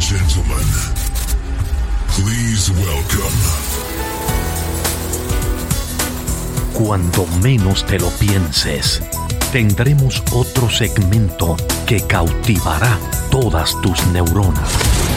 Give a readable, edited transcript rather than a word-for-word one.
gentlemen, please welcome. Cuando menos te lo pienses, tendremos otro segmento que cautivará todas tus neuronas.